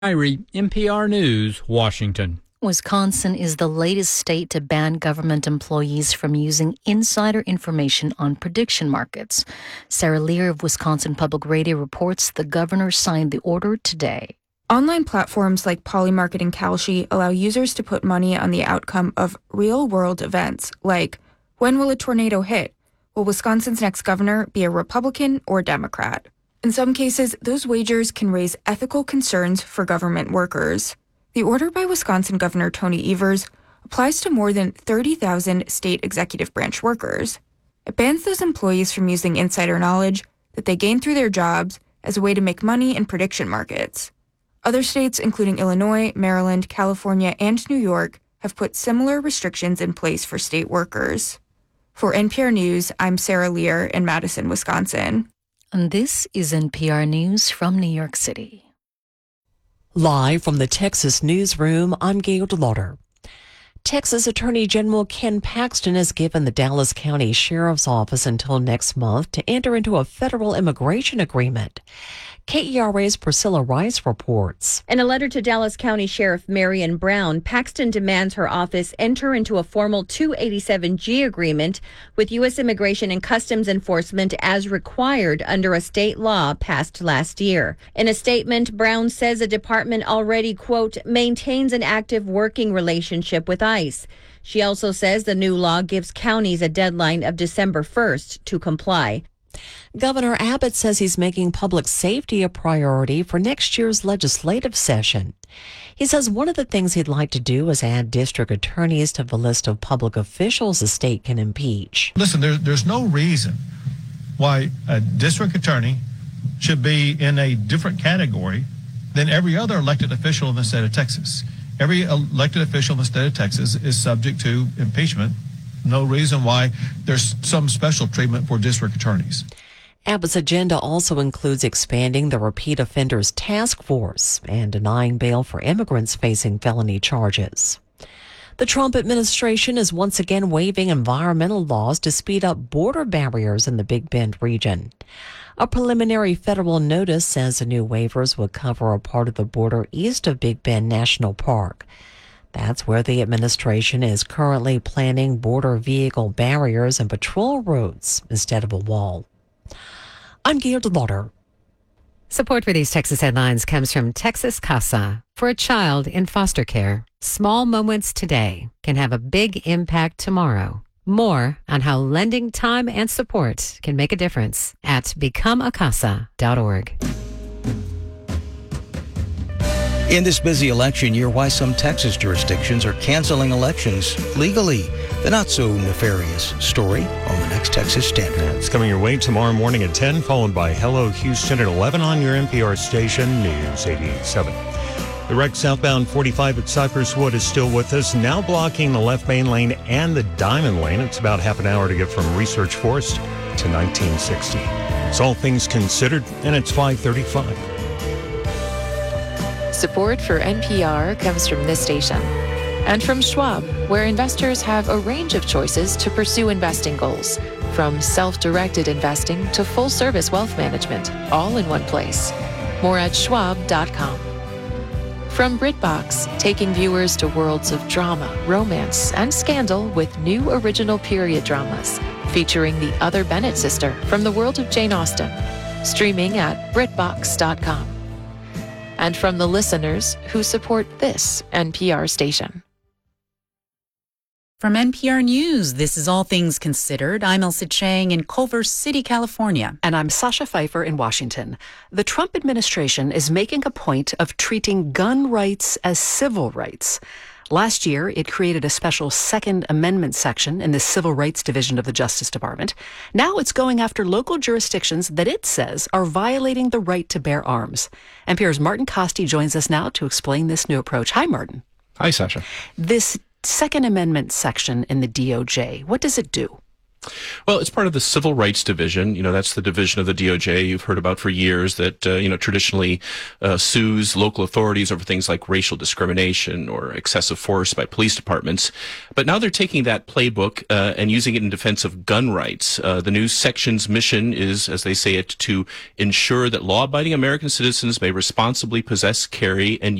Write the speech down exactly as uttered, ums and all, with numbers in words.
Irie, N P R News, Washington. Wisconsin is the latest state to ban government employees from using insider information on prediction markets. Sarah Lear of Wisconsin Public Radio reports the governor signed the order today. Online platforms like Polymarket and Kalshi allow users to put money on the outcome of real-world events, like, when will a tornado hit? Will Wisconsin's next governor be a Republican or Democrat? In some cases, those wagers can raise ethical concerns for government workers. The order by Wisconsin Governor Tony Evers applies to more than thirty thousand state executive branch workers. It bans those employees from using insider knowledge that they gain through their jobs as a way to make money in prediction markets. Other states, including Illinois, Maryland, California, and New York, have put similar restrictions in place for state workers. For N P R News, I'm Sarah Lear in Madison, Wisconsin. And this is N P R News from New York City. Live from the Texas newsroom, I'm Gail DeLauder. Texas Attorney General Ken Paxton has given the Dallas County Sheriff's Office until next month to enter into a federal immigration agreement. K E R A's Priscilla Rice reports. In a letter to Dallas County Sheriff Marion Brown, Paxton demands her office enter into a formal two eighty-seven G agreement with U S Immigration and Customs Enforcement as required under a state law passed last year. In a statement, Brown says the department already, quote, maintains an active working relationship with ICE. She also says the new law gives counties a deadline of December first to comply. Governor Abbott says he's making public safety a priority for next year's legislative session. He says one of the things he'd like to do is add district attorneys to the list of public officials the state can impeach. Listen, there, there's no reason why a district attorney should be in a different category than every other elected official in the state of Texas. Every elected official in the state of Texas is subject to impeachment. No reason why there's some special treatment for district attorneys. Abbott's agenda also includes expanding the Repeat Offenders Task Force and denying bail for immigrants facing felony charges. The Trump administration is once again waiving environmental laws to speed up border barriers in the Big Bend region. A preliminary federal notice says the new waivers would cover a part of the border east of Big Bend National Park. That's where the administration is currently planning border vehicle barriers and patrol roads instead of a wall. I'm Gail DeLauder. Support for these Texas headlines comes from Texas Casa. For a child in foster care, small moments today can have a big impact tomorrow. More on how lending time and support can make a difference at become a casa dot org. In this busy election year, why some Texas jurisdictions are canceling elections legally. The not-so-nefarious story on the next Texas Standard. It's coming your way tomorrow morning at ten, followed by Hello Houston at eleven on your N P R station, News eighty-seven. The wreck southbound forty-five at Cypress Wood is still with us, now blocking the left main lane and the Diamond Lane. It's about half an hour to get from Research Forest to nineteen sixty. It's All Things Considered, and it's five thirty-five. Support for N P R comes from this station and from Schwab, where investors have a range of choices to pursue investing goals, from self-directed investing to full-service wealth management, all in one place. More at schwab dot com. From BritBox, taking viewers to worlds of drama, romance, and scandal with new original period dramas, featuring the Other Bennett sister from the world of Jane Austen, streaming at brit box dot com. And from the listeners who support this N P R station. From N P R News, this is All Things Considered. I'm Elsa Chang in Culver City, California. And I'm Sasha Pfeiffer in Washington. The Trump administration is making a point of treating gun rights as civil rights. Last year, it created a special Second Amendment section in the Civil Rights Division of the Justice Department. Now it's going after local jurisdictions that it says are violating the right to bear arms. N P R's Martin Costi joins us now to explain this new approach. Hi, Martin. Hi, Sasha. This Second Amendment section in the D O J, what does it do? Well, it's part of the Civil Rights Division. You know, that's the division of the D O J you've heard about for years that, uh, you know, traditionally uh, sues local authorities over things like racial discrimination or excessive force by police departments. But now they're taking that playbook uh, and using it in defense of gun rights. Uh, the new section's mission is, as they say it, to ensure that law-abiding American citizens may responsibly possess, carry, and